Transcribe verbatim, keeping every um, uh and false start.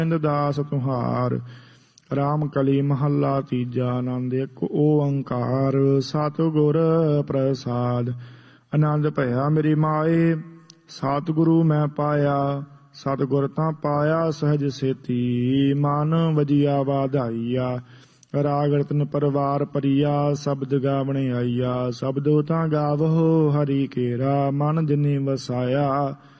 ਦਾਸ ਤੁਹਾਰ। ਰਾਮ ਕਲੀ ਮਹੱਲਾ ਤੀਜਾ। ਆਨੰਦ ਇੱਕ ਓੰਕਾਰ ਸਤਿਗੁਰ ਪ੍ਰਸਾਦ। ਆਨੰਦ ਭਇਆ ਮੇਰੀ ਮਾਏ ਸਤਿਗੁਰੂ ਮੈਂ ਪਾਇਆ। ਸਤਿਗੁਰ ਤਾਂ ਪਾਇਆ ਸਹਿਜ ਸੇਤੀ। ਮਨ ਵਜੀਆ ਵਾਧਾਈਆ। ਰਾਗ ਰਤਨ ਪਰਵਾਰ ਪਰੀਆ। ਸ਼ਬਦ ਗਾਵਣੇ ਆਈਆ। ਸ਼ਬਦੋ ਤਾਂ ਗਾਵਹੋ ਹਰੀ ਕੇਰਾ। ਮਨ ਜਿਨੀ ਵਸਾਇਆ